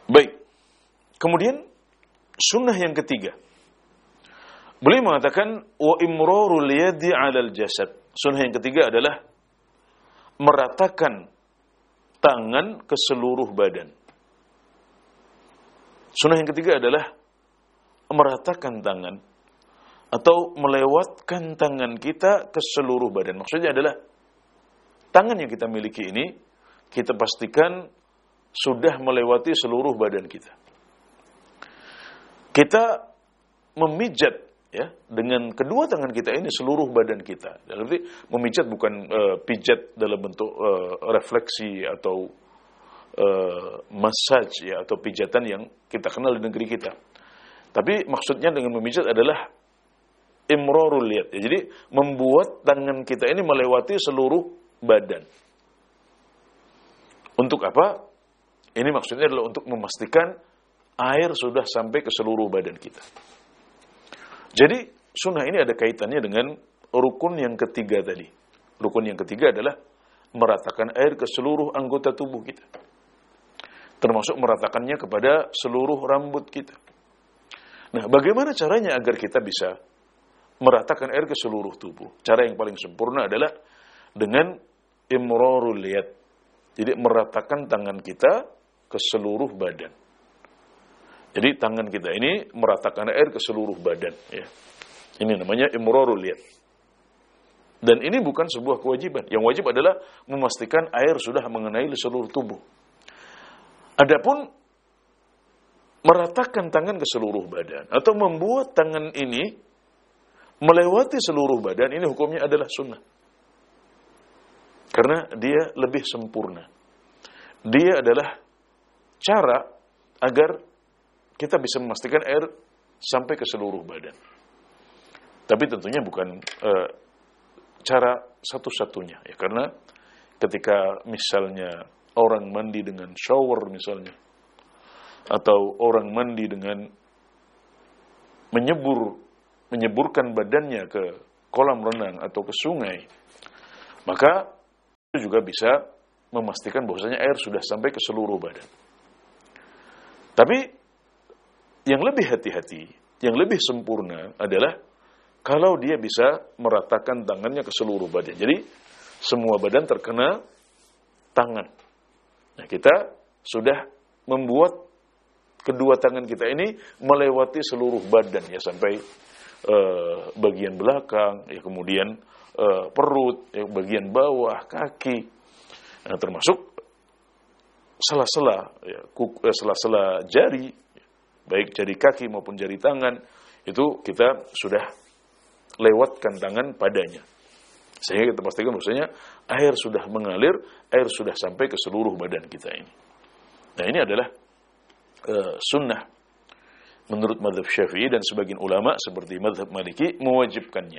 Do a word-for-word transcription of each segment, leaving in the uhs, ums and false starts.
Baik. Kemudian sunnah yang ketiga. Beliau mengatakan wa imrarul yadi 'alal jasad. Sunnah yang ketiga adalah meratakan tangan ke seluruh badan. Sunnah yang ketiga adalah meratakan tangan atau melewatkan tangan kita ke seluruh badan. Maksudnya adalah tangan yang kita miliki ini kita pastikan sudah melewati seluruh badan kita. Kita memijat ya dengan kedua tangan kita ini seluruh badan kita. Dalam arti memijat bukan uh, pijat dalam bentuk uh, refleksi atau uh, massage ya atau pijatan yang kita kenal di negeri kita. Tapi maksudnya dengan memijat adalah imrarul yad. Ya, jadi membuat tangan kita ini melewati seluruh badan. Untuk apa? Ini maksudnya adalah untuk memastikan air sudah sampai ke seluruh badan kita. Jadi sunnah ini ada kaitannya dengan rukun yang ketiga tadi. Rukun yang ketiga adalah meratakan air ke seluruh anggota tubuh kita. Termasuk meratakannya kepada seluruh rambut kita. Nah, bagaimana caranya agar kita bisa meratakan air ke seluruh tubuh? Cara yang paling sempurna adalah dengan imrarul yad. Jadi meratakan tangan kita ke seluruh badan. Jadi tangan kita ini meratakan air ke seluruh badan. Ya. Ini namanya imrarul yad. Dan ini bukan sebuah kewajiban. Yang wajib adalah memastikan air sudah mengenai seluruh tubuh. Adapun meratakan tangan ke seluruh badan atau membuat tangan ini melewati seluruh badan, ini hukumnya adalah sunnah. Karena dia lebih sempurna. Dia adalah cara agar kita bisa memastikan air sampai ke seluruh badan. Tapi tentunya bukan e, cara satu-satunya. Ya, karena ketika misalnya orang mandi dengan shower misalnya, atau orang mandi dengan menyebur, menyeburkan badannya ke kolam renang atau ke sungai, maka itu juga bisa memastikan bahwasanya air sudah sampai ke seluruh badan. Tapi yang lebih hati-hati, yang lebih sempurna adalah kalau dia bisa meratakan tangannya ke seluruh badan. Jadi semua badan terkena tangan. Nah, kita sudah membuat kedua tangan kita ini melewati seluruh badan ya sampai uh, bagian belakang, ya kemudian uh, perut, ya, bagian bawah, kaki. Nah, termasuk sela-sela, ya, kuk, eh, sela-sela jari, baik jari kaki maupun jari tangan, itu kita sudah lewatkan tangan padanya. Sehingga kita pastikan bahwasanya air sudah mengalir, air sudah sampai ke seluruh badan kita ini. Nah, ini adalah uh, sunnah menurut mazhab Syafi'i dan sebagian ulama seperti mazhab Maliki mewajibkannya.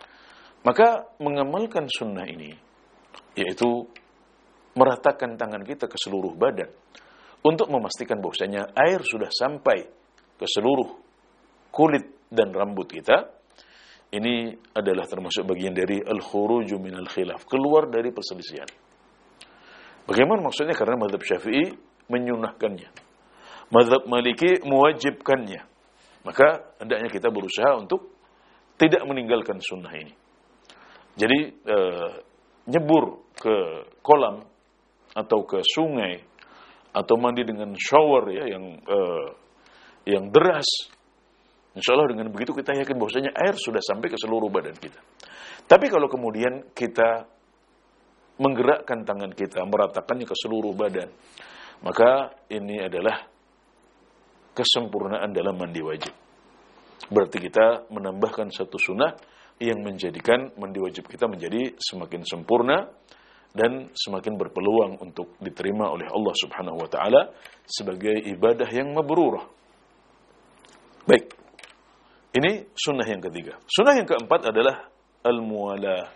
Maka mengamalkan sunnah ini yaitu meratakan tangan kita ke seluruh badan untuk memastikan bahwasanya air sudah sampai ke seluruh kulit dan rambut kita. Ini adalah termasuk bagian dari al-khuruju minal khilaf, keluar dari perselisihan. Bagaimana maksudnya? Karena mazhab Syafi'i menyunahkannya, mazhab Maliki mewajibkannya. Maka hendaknya kita berusaha untuk tidak meninggalkan sunnah ini. Jadi eh, nyebur ke kolam atau ke sungai atau mandi dengan shower ya yang uh, yang deras, insya Allah dengan begitu kita yakin bahwasanya air sudah sampai ke seluruh badan kita. Tapi kalau kemudian kita menggerakkan tangan kita, meratakannya ke seluruh badan, maka ini adalah kesempurnaan dalam mandi wajib. Berarti kita menambahkan satu sunnah yang menjadikan mandi wajib kita menjadi semakin sempurna dan semakin berpeluang untuk diterima oleh Allah Subhanahu wa taala sebagai ibadah yang mabrurah. Baik. Ini sunnah yang ketiga. Sunnah yang keempat adalah al-muwalah.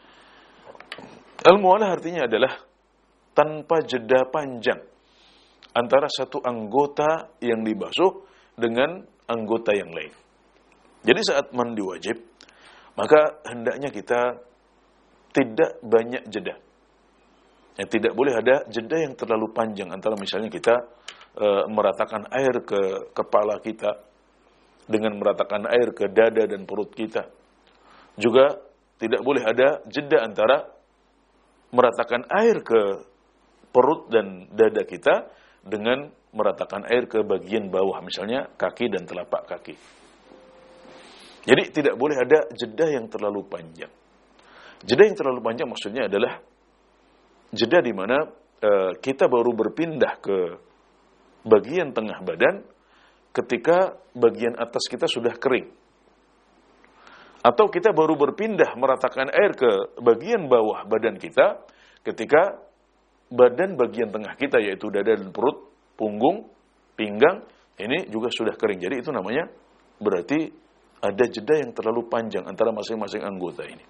Al-muwalah artinya adalah tanpa jeda panjang antara satu anggota yang dibasuh dengan anggota yang lain. Jadi saat mandi wajib, maka hendaknya kita tidak banyak jeda. Ya, tidak boleh ada jeda yang terlalu panjang antara misalnya kita uh, meratakan air ke kepala kita, dengan meratakan air ke dada dan perut kita. Juga tidak boleh ada jeda antara meratakan air ke perut dan dada kita dengan meratakan air ke bagian bawah, misalnya kaki dan telapak kaki. Jadi tidak boleh ada jeda yang terlalu panjang. Jeda yang terlalu panjang maksudnya adalah jeda di mana uh, kita baru berpindah ke bagian tengah badan ketika bagian atas kita sudah kering. Atau kita baru berpindah meratakan air ke bagian bawah badan kita ketika badan bagian tengah kita, yaitu dada dan perut, punggung, pinggang, ini juga sudah kering. Jadi itu namanya berarti ada jeda yang terlalu panjang antara masing-masing anggota ini.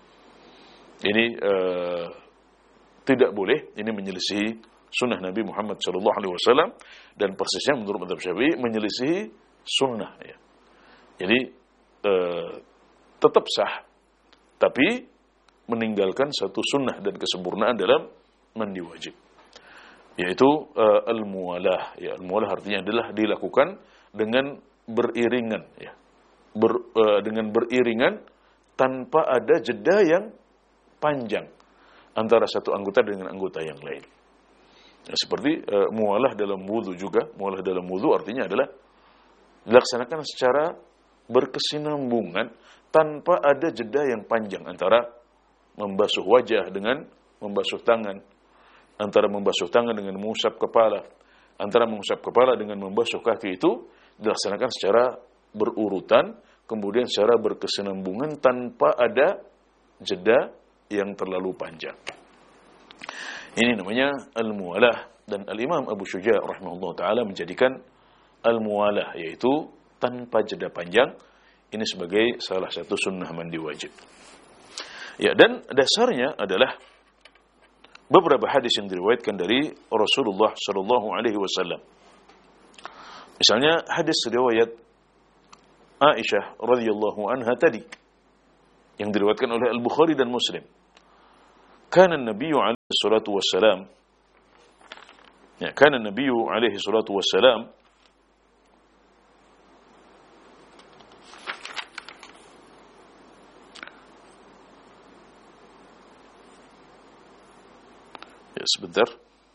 Ini uh, tidak boleh, ini menyelisihi sunnah Nabi Muhammad shallallahu alaihi wasallam, dan persisnya menurut mazhab Syafi'i menyelisihi sunnah. Ya. Jadi uh, tetap sah, tapi meninggalkan satu sunnah dan kesempurnaan dalam mandi wajib, yaitu uh, al-muwalah. Ya, al-muwalah artinya adalah dilakukan dengan beriringan, ya, Ber, uh, dengan beriringan tanpa ada jeda yang panjang antara satu anggota dengan anggota yang lain. Ya, seperti uh, muwalah dalam wudu juga, muwalah dalam wudu artinya adalah dilaksanakan secara berkesinambungan tanpa ada jeda yang panjang antara membasuh wajah dengan membasuh tangan, antara membasuh tangan dengan mengusap kepala, antara mengusap kepala dengan membasuh kaki, itu dilaksanakan secara berurutan, kemudian secara berkesinambungan tanpa ada jeda yang terlalu panjang. Ini namanya al-muwalah, dan al-Imam Abu Syuja' rahimahullah ta'ala menjadikan al-muwalah, yaitu tanpa jeda panjang, ini sebagai salah satu sunnah mandi wajib. Ya, dan dasarnya adalah beberapa hadis yang diriwayatkan dari Rasulullah sallallahu alaihi wasallam. Misalnya hadis riwayat Aisyah radhiyallahu anha tadi yang diriwayatkan oleh Al-Bukhari dan Muslim. Kana an-nabiy alaihi salatu wassalam ya kana an-nabiy alaihi salatu wassalam sebentar.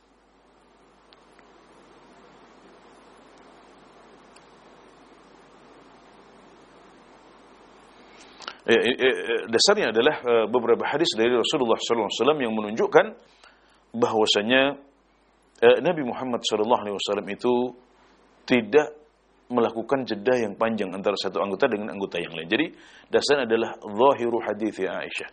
Eh, eh, eh, dasarnya adalah eh, beberapa hadis dari Rasulullah sallallahu alaihi wasallam yang menunjukkan bahwasanya eh, Nabi Muhammad sallallahu alaihi wasallam itu tidak melakukan jeda yang panjang antara satu anggota dengan anggota yang lain. Jadi dasarnya adalah zahiru hadits Aisyah.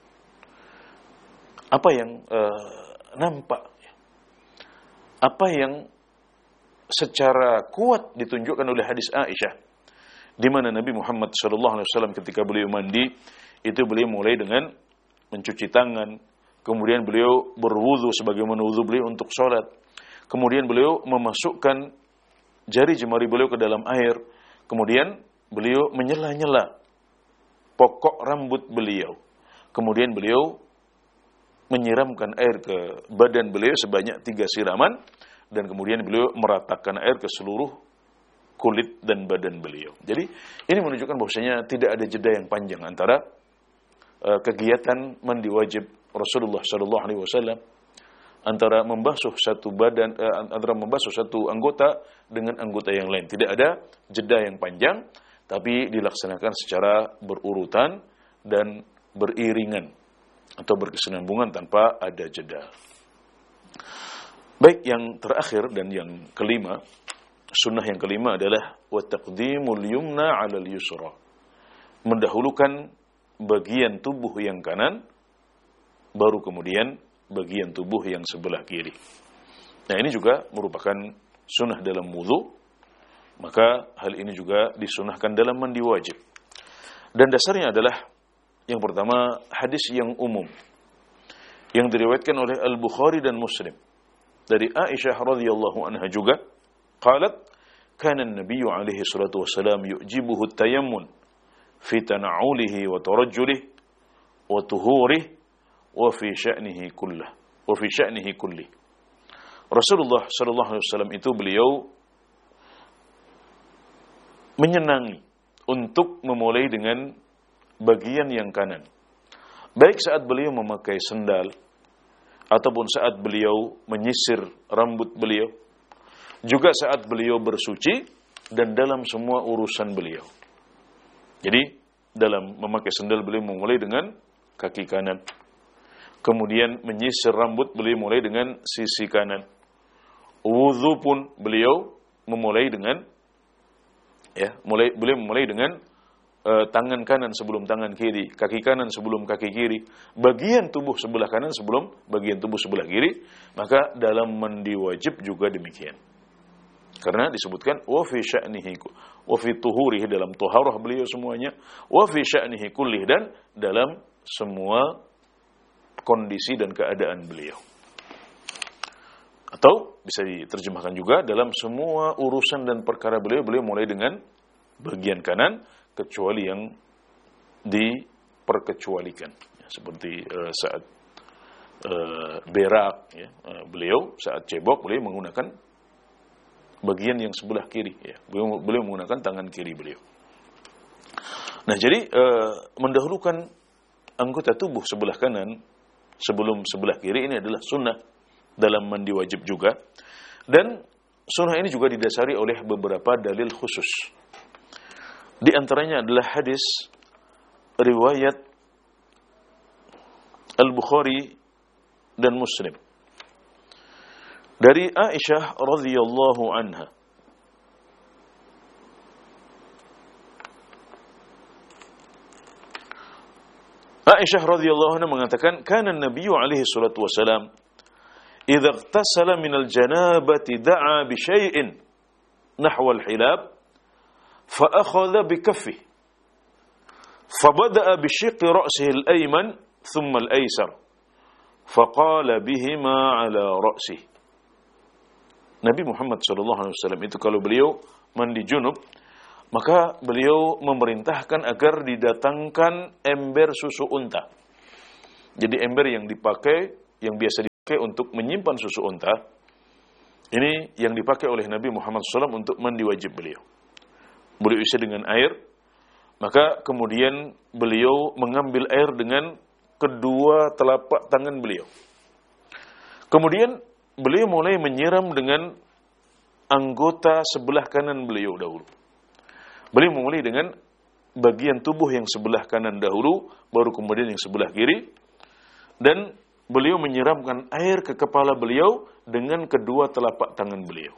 Apa yang eh, nampak, apa yang secara kuat ditunjukkan oleh hadis Aisyah, di mana Nabi Muhammad shallallahu alaihi wasallam ketika beliau mandi itu beliau mulai dengan mencuci tangan, kemudian beliau berwudu sebagaimana wudu beliau untuk sholat, kemudian beliau memasukkan jari jemari beliau ke dalam air, kemudian beliau menyela-nyela pokok rambut beliau, kemudian beliau menyiramkan air ke badan beliau sebanyak tiga siraman, dan kemudian beliau meratakan air ke seluruh kulit dan badan beliau. Jadi ini menunjukkan bahwasanya tidak ada jeda yang panjang antara uh, kegiatan mandi wajib Rasulullah sallallahu alaihi wasallam, antara membasuh satu badan uh, antara membasuh satu anggota dengan anggota yang lain. Tidak ada jeda yang panjang, tapi dilaksanakan secara berurutan dan beriringan atau berkesinambungan tanpa ada jeda. Baik, yang terakhir dan yang kelima, sunnah yang kelima adalah wa taqdimul yumna 'alal yusra. Mendahulukan bagian tubuh yang kanan baru kemudian bagian tubuh yang sebelah kiri. Nah, ini juga merupakan sunnah dalam wudu, maka hal ini juga disunnahkan dalam mandi wajib. Dan dasarnya adalah yang pertama hadis yang umum yang diriwayatkan oleh Al-Bukhari dan Muslim dari Aisyah radhiyallahu anha juga, qalat kana an-nabiy alaihi salatu wassalam yu'jibuhu at-tayammun fi tana'ulihi wa tarajjulihi wa tuhurihi wa fi sya'nihi kullihi wa fi sya'nihi kullihi. Rasulullah sallallahu alaihi wasallam itu beliau menyenangi untuk memulai dengan bagian yang kanan. Baik saat beliau memakai sendal ataupun saat beliau menyisir rambut beliau, juga saat beliau bersuci dan dalam semua urusan beliau. Jadi dalam memakai sendal beliau memulai dengan kaki kanan. Kemudian menyisir rambut beliau mulai dengan sisi kanan. Wudu pun beliau memulai dengan ya, mulai beliau memulai dengan uh, tangan kanan sebelum tangan kiri, kaki kanan sebelum kaki kiri, bagian tubuh sebelah kanan sebelum bagian tubuh sebelah kiri. Maka dalam mandi wajib juga demikian. Karena disebutkan wa fi sya'nihi wa fi tuhurihi, dalam taharah beliau semuanya, wa fi sya'nihi kullih, dan dalam semua kondisi dan keadaan beliau. Atau bisa diterjemahkan juga dalam semua urusan dan perkara beliau, beliau mulai dengan bagian kanan kecuali yang diperkecualikan. Ya, seperti uh, saat uh, berak, ya, uh, beliau saat cebok beliau menggunakan bagian yang sebelah kiri, ya. Beliau, beliau menggunakan tangan kiri beliau. Nah, jadi uh, mendahulukan anggota tubuh sebelah kanan sebelum sebelah kiri ini adalah sunnah dalam mandi wajib juga. Dan sunnah ini juga didasari oleh beberapa dalil khusus. Di antaranya adalah hadis riwayat Al-Bukhari dan Muslim dari Aisyah radhiyallahu anha. Aisyah radhiyallahu anha mengatakan, "Kana an-nabiyyu alaihi salatu wasalam idza ightasala min al-janabati da'a bi syai'in nahwa al-hilab fa akhadha bi kaffihi fa bada'a bi shiqqi ra'sihi al-ayman thumma al-aysar fa qala bihima 'ala ra'sihi." Nabi Muhammad sallallahu alaihi wasallam itu kalau beliau mandi junub, maka beliau memerintahkan agar didatangkan ember susu unta. Jadi ember yang dipakai, yang biasa dipakai untuk menyimpan susu unta, ini yang dipakai oleh Nabi Muhammad sallallahu alaihi wasallam untuk mandi wajib beliau. Beliau isi dengan air, maka kemudian beliau mengambil air dengan kedua telapak tangan beliau. Kemudian beliau mulai menyiram dengan anggota sebelah kanan beliau dahulu. Beliau memulai dengan bagian tubuh yang sebelah kanan dahulu, baru kemudian yang sebelah kiri. Dan beliau menyiramkan air ke kepala beliau dengan kedua telapak tangan beliau.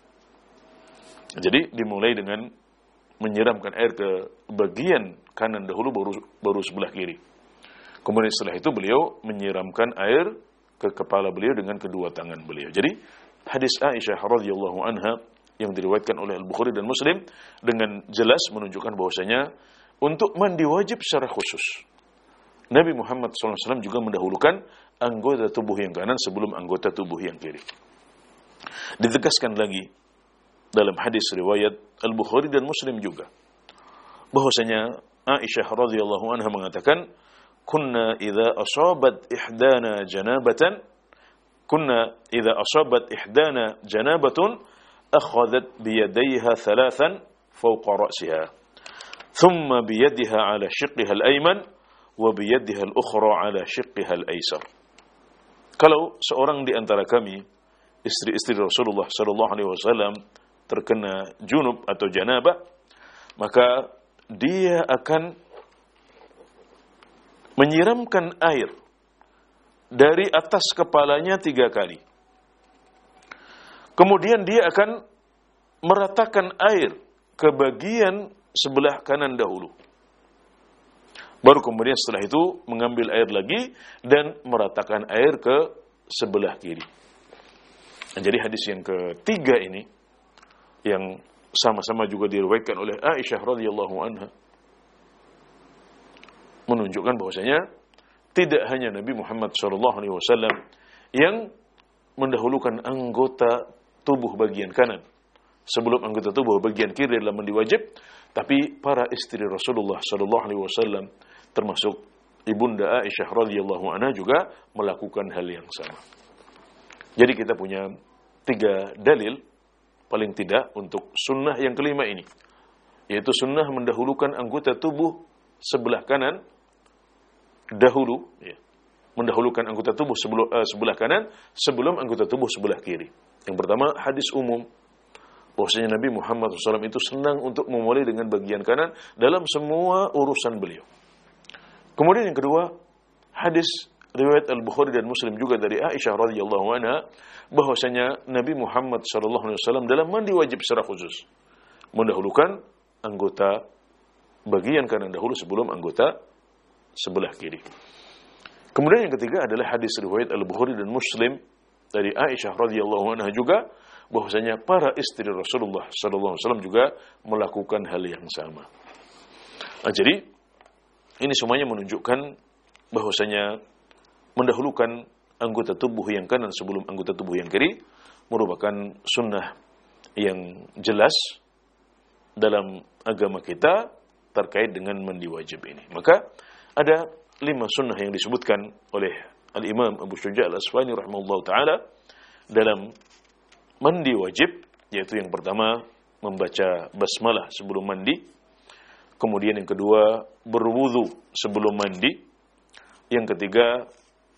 Jadi dimulai dengan menyiramkan air ke bagian kanan dahulu, baru, baru sebelah kiri. Kemudian setelah itu beliau menyiramkan air ke kepala beliau dengan kedua tangan beliau. Jadi hadis Aisyah radhiyallahu anha yang diriwayatkan oleh Al-Bukhari dan Muslim dengan jelas menunjukkan bahwasanya untuk mandi wajib secara khusus Nabi Muhammad sallallahu alaihi wasallam juga mendahulukan anggota tubuh yang kanan sebelum anggota tubuh yang kiri. Ditegaskan lagi dalam hadis riwayat Al-Bukhari dan Muslim juga bahwasanya Aisyah radhiyallahu anha mengatakan, "Kunna idza asabat ihdana janabatan kunna idza asabat ihdana janabatun akhadhat bi yadayha thalathan fawqa ra'siha thumma bi yadiha 'ala shiqqiha al-ayman wa bi yadiha al-ukhra 'ala shiqqiha al-aysar." Kalau seorang di antara kami, istri-istri Rasulullah sallallahu alaihi wasallam, terkena junub atau janabah, maka dia akan menyiramkan air dari atas kepalanya tiga kali. Kemudian dia akan meratakan air ke bagian sebelah kanan dahulu. Baru kemudian setelah itu mengambil air lagi dan meratakan air ke sebelah kiri. Nah, jadi hadis yang ketiga ini yang sama-sama juga diriwayatkan oleh Aisyah radhiyallahu anha menunjukkan bahwasanya tidak hanya Nabi Muhammad shallallahu alaihi wasallam yang mendahulukan anggota tubuh bagian kanan sebelum anggota tubuh bagian kiri dalam mandi wajib, tapi para istri Rasulullah shallallahu alaihi wasallam termasuk ibunda Aisyah radhiyallahu anha juga melakukan hal yang sama. Jadi kita punya tiga dalil paling tidak untuk sunnah yang kelima ini, yaitu sunnah mendahulukan anggota tubuh sebelah kanan dahulu, ya, mendahulukan anggota tubuh sebelum, uh, sebelah kanan sebelum anggota tubuh sebelah kiri. Yang pertama, hadis umum bahwasanya Nabi Muhammad shallallahu alaihi wasallam itu senang untuk memulai dengan bagian kanan dalam semua urusan beliau. Kemudian yang kedua, hadis riwayat Al-Bukhari dan Muslim juga dari Aisyah radhiyallahu anha bahwasanya Nabi Muhammad shallallahu alaihi wasallam dalam mandi wajib secara khusus mendahulukan anggota bagian kanan dahulu sebelum anggota sebelah kiri. Kemudian yang ketiga adalah hadis riwayat Al-Bukhari dan Muslim dari Aisyah radhiyallahu anha juga bahwasanya para istri Rasulullah sallallahu alaihi wasallam juga melakukan hal yang sama. Nah, jadi ini semuanya menunjukkan bahwasanya mendahulukan anggota tubuh yang kanan sebelum anggota tubuh yang kiri merupakan sunnah yang jelas dalam agama kita terkait dengan mandi wajib ini. Maka ada lima sunnah yang disebutkan oleh Al-Imam Abu Syuja' Al-Asfahani rahimahullah ta'ala dalam mandi wajib, yaitu yang pertama membaca basmalah sebelum mandi, kemudian yang kedua berwudu sebelum mandi, yang ketiga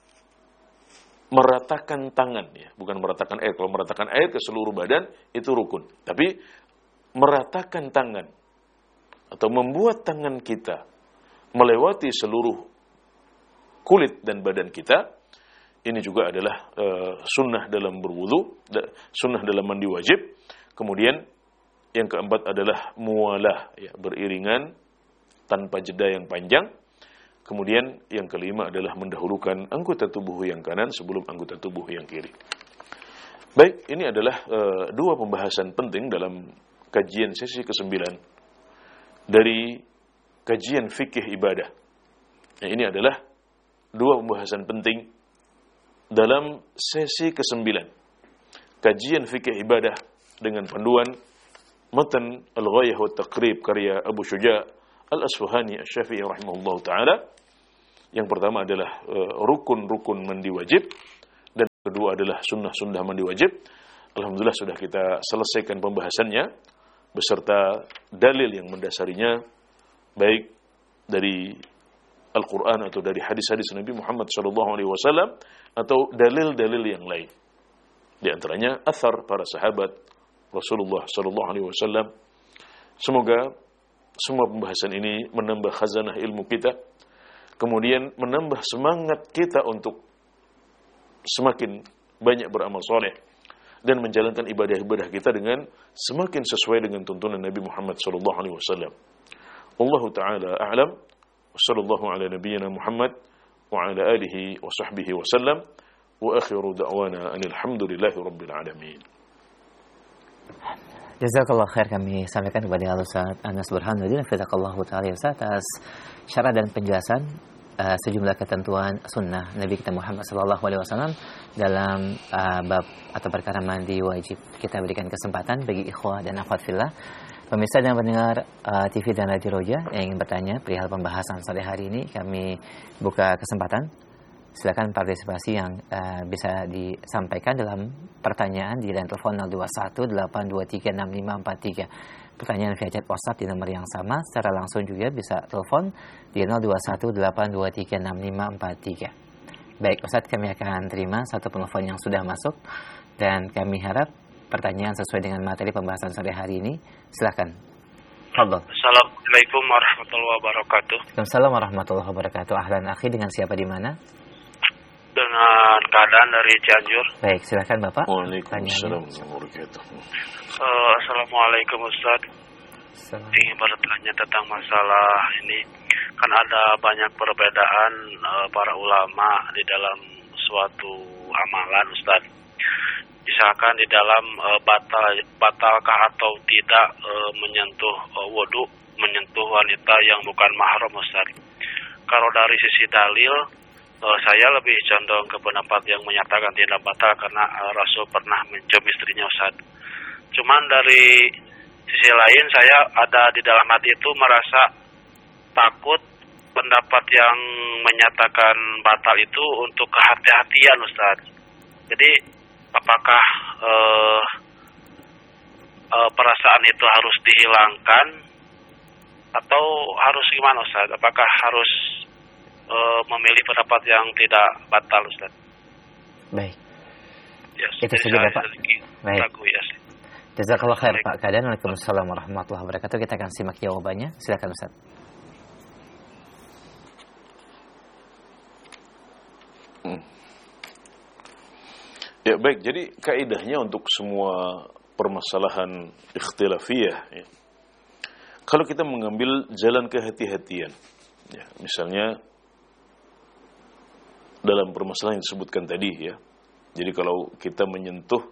meratakan tangan, ya, bukan meratakan air. Kalau meratakan air ke seluruh badan itu rukun, tapi meratakan tangan atau membuat tangan kita melewati seluruh kulit dan badan kita, ini juga adalah uh, sunnah dalam berwudu, sunnah dalam mandi wajib. Kemudian yang keempat adalah muwalah, ya, beriringan tanpa jeda yang panjang. Kemudian yang kelima adalah mendahulukan anggota tubuh yang kanan sebelum anggota tubuh yang kiri. Baik, ini adalah uh, dua pembahasan penting dalam kajian sesi kesembilan dari kajian fikih ibadah. Nah, ini adalah dua pembahasan penting dalam sesi kesembilan kajian fikih ibadah dengan panduan matan Al-Ghayah wa Taqrib karya Abu Syuja' Al-Asfahani Asy-Syafi'i rahimahullah ta'ala. Yang pertama adalah uh, rukun-rukun mandi wajib, dan kedua adalah sunnah-sunnah mandi wajib. Alhamdulillah sudah kita selesaikan pembahasannya beserta dalil yang mendasarinya, baik dari Al-Quran atau dari hadis-hadis Nabi Muhammad shallallahu alaihi wasallam atau dalil-dalil yang lain. Di antaranya athar para sahabat Rasulullah shallallahu alaihi wasallam. Semoga semua pembahasan ini menambah khazanah ilmu kita, kemudian menambah semangat kita untuk semakin banyak beramal soleh dan menjalankan ibadah-ibadah kita dengan semakin sesuai dengan tuntunan Nabi Muhammad shallallahu alaihi wasallam. Wallahu ta'ala a'lam. Sallallahu ala nabiyyina Muhammad wa ala alihi wa sahbihi wa sallam, wa akhiru da'wana anil hamdulillahi rabbil alamin. Jazakallah khair, kami sampaikan kepada Al-Ustaz Anas Burhanuddin Fitaqallahu ta'ala atas syarah dan penjelasan uh, sejumlah ketentuan sunnah Nabi kita Muhammad sallallahu alaihi wasallam dalam uh, bab atau perkara mandi wajib. Kita berikan kesempatan bagi ikhwah dan akhwat fillah, pemirsa dan pendengar uh, T V dan Radio Roja yang ingin bertanya perihal pembahasan sore hari ini, kami buka kesempatan. Silakan partisipasi yang uh, bisa disampaikan dalam pertanyaan di line telepon nol dua satu delapan dua tiga enam lima empat tiga. Pertanyaan via chat WhatsApp di nomor yang sama. Secara langsung juga bisa telepon di nol dua satu delapan dua tiga enam lima empat tiga. Baik, Ustaz, kami akan terima satu penelpon yang sudah masuk dan kami harap pertanyaan sesuai dengan materi pembahasan sore hari ini. Silakan. Fadhal. Assalamualaikum warahmatullahi wabarakatuh. Waalaikumsalam warahmatullahi wabarakatuh. Ahlan akhi, dengan siapa di mana? Dengan keadaan dari Cianjur. Baik, silakan Bapak. Waalaikumsalam warahmatullahi wabarakatuh. Uh, Assalamualaikum Ustaz. Ingin bertanya tentang masalah ini. Kan ada banyak perbedaan uh, para ulama di dalam suatu amalan, Ustaz. Misalkan di dalam uh, batal batalkah atau tidak uh, menyentuh uh, wudu, menyentuh wanita yang bukan mahram, Ustaz. Kalau dari sisi dalil, uh, saya lebih condong ke pendapat yang menyatakan tidak batal karena uh, Rasul pernah mencium istrinya, Ustaz. Cuman dari sisi lain saya ada di dalam hati itu merasa takut pendapat yang menyatakan batal itu untuk kehati-hatian, Ustaz. Jadi apakah uh, uh, perasaan itu harus dihilangkan atau harus gimana Ustaz? Apakah harus uh, memilih pendapat yang tidak batal Ustaz? Baik. Yes, itu saja Bapak. Baik. Ragu, yes. Jazakallah khair Pak Kadan. Waalaikumsalam warahmatullahi wabarakatuh. Kita akan simak jawabannya. Silakan Ustaz. Hmm. Ya baik, jadi kaidahnya untuk semua permasalahan ikhtilafiyah ya, kalau kita mengambil jalan kehati-hatian ya, misalnya dalam permasalahan yang disebutkan tadi ya, jadi kalau kita menyentuh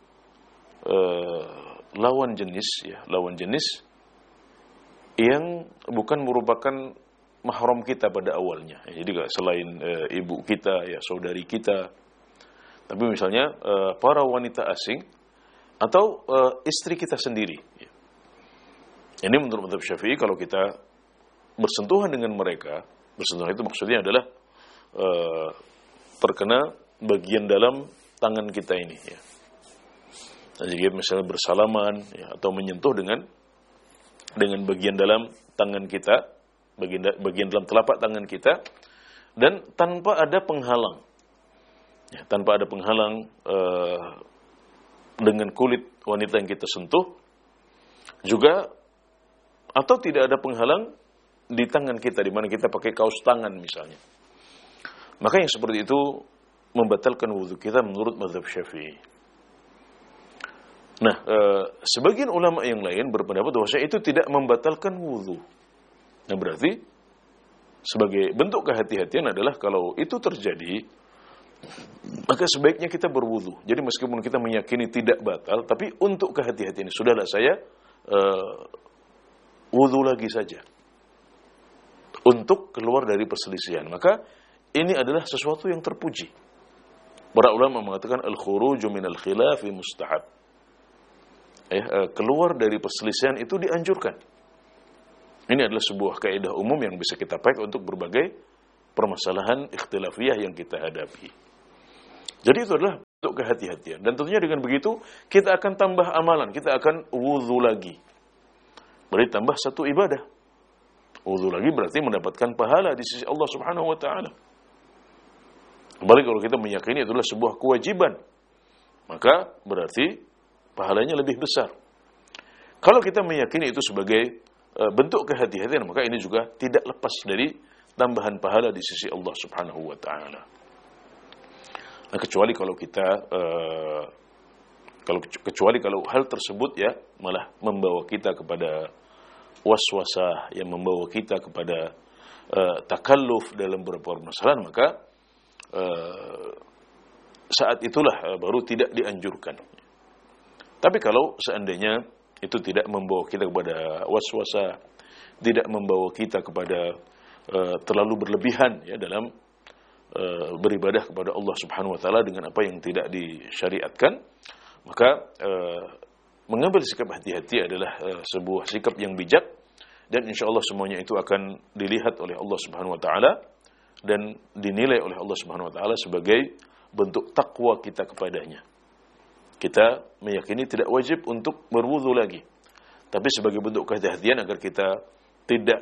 uh, lawan jenis ya, lawan jenis yang bukan merupakan mahram kita pada awalnya ya, jadi selain uh, ibu kita ya, saudari kita, tapi misalnya uh, para wanita asing atau uh, istri kita sendiri ya. Ini menurut mazhab Syafi'i kalau kita bersentuhan dengan mereka, bersentuhan itu maksudnya adalah uh, terkena bagian dalam tangan kita ini ya. Nah, jadi misalnya bersalaman ya, atau menyentuh dengan dengan bagian dalam tangan kita, bagian bagian dalam telapak tangan kita, dan tanpa ada penghalang ya, tanpa ada penghalang uh, dengan kulit wanita yang kita sentuh juga, atau tidak ada penghalang di tangan kita di mana kita pakai kaos tangan misalnya, maka yang seperti itu membatalkan wudhu kita menurut mazhab Syafi'i. Nah, uh, sebagian ulama yang lain berpendapat bahwa itu tidak membatalkan wudhu. Nah, berarti sebagai bentuk kehati-hatian adalah kalau itu terjadi, maka sebaiknya kita berwudu. Jadi meskipun kita meyakini tidak batal, tapi untuk kehati-hatian, sudahlah saya uh, wudu lagi saja untuk keluar dari perselisihan. Maka ini adalah sesuatu yang terpuji. Para ulama mengatakan al-khuruju minal khilafi mustahab. Eh, uh, keluar dari perselisihan itu dianjurkan. Ini adalah sebuah kaidah umum yang bisa kita pakai untuk berbagai permasalahan ikhtilafiyah yang kita hadapi. Jadi itu adalah bentuk kehati-hatian. Dan tentunya dengan begitu, kita akan tambah amalan. Kita akan wudhu lagi. Berarti tambah satu ibadah. Wudhu lagi berarti mendapatkan pahala di sisi Allah subhanahu wa ta'ala. Kembali kalau kita meyakini itu adalah sebuah kewajiban, maka berarti pahalanya lebih besar. Kalau kita meyakini itu sebagai uh, bentuk kehati-hatian, maka ini juga tidak lepas dari tambahan pahala di sisi Allah subhanahu wa ta'ala. Nah, kecuali kalau kita uh, kalau kecuali kalau hal tersebut ya malah membawa kita kepada waswasah, yang membawa kita kepada uh, takalluf dalam beberapa permasalahan, maka uh, saat itulah uh, baru tidak dianjurkan. Tapi kalau seandainya itu tidak membawa kita kepada waswasah, tidak membawa kita kepada uh, terlalu berlebihan ya dalam Uh, beribadah kepada Allah subhanahu wa ta'ala dengan apa yang tidak disyariatkan, maka uh, mengambil sikap hati-hati adalah uh, sebuah sikap yang bijak, dan insyaallah semuanya itu akan dilihat oleh Allah subhanahu wa ta'ala dan dinilai oleh Allah subhanahu wa ta'ala sebagai bentuk takwa kita kepadanya. Kita meyakini tidak wajib untuk berwudu lagi, tapi sebagai bentuk kehati-hatian agar kita tidak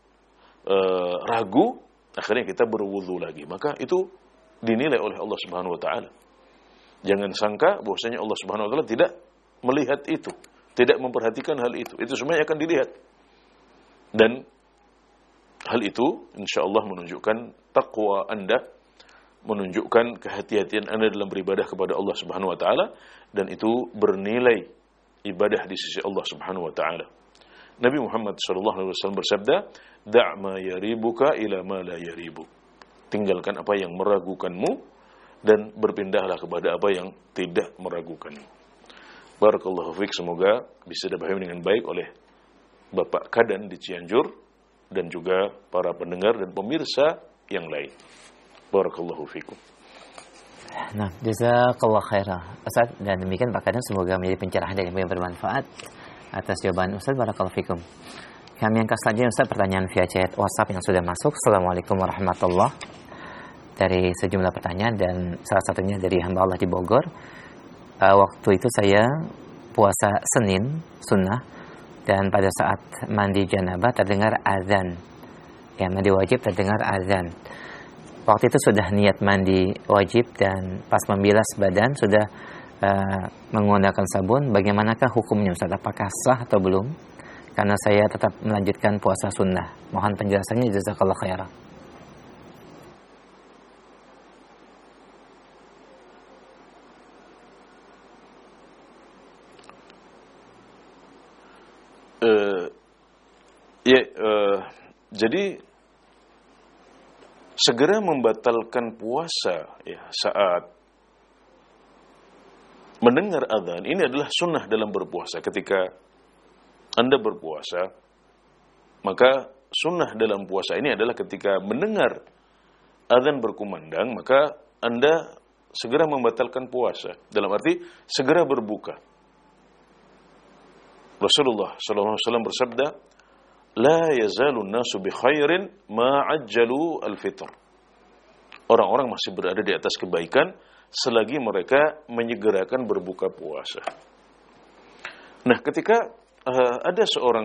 uh, ragu, akhirnya kita berwudu lagi, maka itu dinilai oleh Allah Subhanahu wa taala. Jangan sangka bahwasanya Allah Subhanahu wa taala tidak melihat itu, tidak memperhatikan hal itu. Itu semuanya akan dilihat. Dan hal itu insyaallah menunjukkan takwa Anda, menunjukkan kehati-hatian Anda dalam beribadah kepada Allah Subhanahu wa taala, dan itu bernilai ibadah di sisi Allah Subhanahu wa taala. Nabi Muhammad sallallahu alaihi wasallam bersabda, "Da' ma yaribuka ila ma la yaribuk." Tinggalkan apa yang meragukanmu dan berpindahlah kepada apa yang tidak meragukanmu. Barakallahu fiik, semoga bisa dipahami dengan baik oleh Bapak Kadan di Cianjur dan juga para pendengar dan pemirsa yang lain. Barakallahu fiikum. Nah, jazakallahu khairan Ustaz, dan demikian Pak Kadan, semoga menjadi pencerahan dan yang bermanfaat atas jawaban Ustaz. Barakallahu fikum. Kami angkat selanjutnya Ustaz pertanyaan via chat WhatsApp yang sudah masuk. Assalamualaikum warahmatullahi, dari sejumlah pertanyaan, dan salah satunya dari hamba Allah di Bogor. uh, waktu itu saya puasa Senin sunnah, dan pada saat mandi janabah terdengar azan. Ya, mandi wajib terdengar azan. Waktu itu sudah niat mandi wajib dan pas membilas badan sudah uh, menggunakan sabun. Bagaimanakah hukumnya Ustaz? Apakah sah atau belum? Karena saya tetap melanjutkan puasa sunnah. Mohon penjelasannya, jazakallah khairan. Uh, ya, uh, jadi segera membatalkan puasa ya saat mendengar azan ini adalah sunnah dalam berpuasa. Ketika Anda berpuasa, maka sunnah dalam puasa ini adalah ketika mendengar azan berkumandang, maka Anda segera membatalkan puasa. Dalam arti segera berbuka. Rasulullah sallallahu alaihi wasallam bersabda, "La yazalu an-nasu bi khairin ma ajjalu al-fitr." Orang-orang masih berada di atas kebaikan selagi mereka menyegerakan berbuka puasa. Nah, ketika uh, ada seorang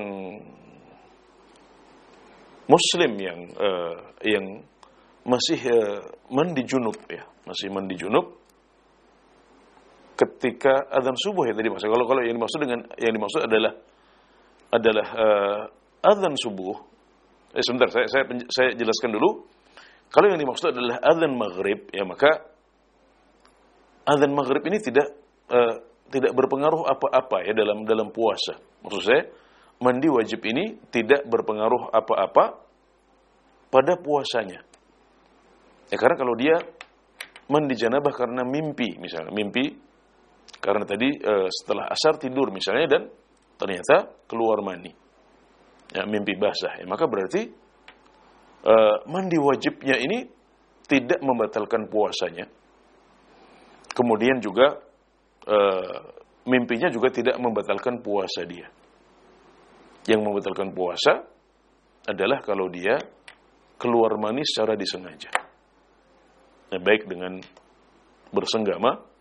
muslim yang uh, yang masih uh, mandi junub ya, masih mandi junub ketika azan subuh ya tadi maksud. Kalau kalau yang dimaksud dengan yang dimaksud adalah adalah uh, azan subuh. Eh sebentar, saya saya saya jelaskan dulu. Kalau yang dimaksud adalah azan maghrib ya, maka azan maghrib ini tidak uh, tidak berpengaruh apa-apa ya dalam dalam puasa. Maksud saya, mandi wajib ini tidak berpengaruh apa-apa pada puasanya. Ya karena kalau dia mandi janabah karena mimpi misalnya, mimpi karena tadi uh, setelah asar tidur misalnya dan ternyata keluar mani, ya, mimpi basah, ya, maka berarti uh, mandi wajibnya ini tidak membatalkan puasanya. Kemudian juga uh, mimpinya juga tidak membatalkan puasa dia. Yang membatalkan puasa adalah kalau dia keluar mani secara disengaja, nah, baik dengan bersenggama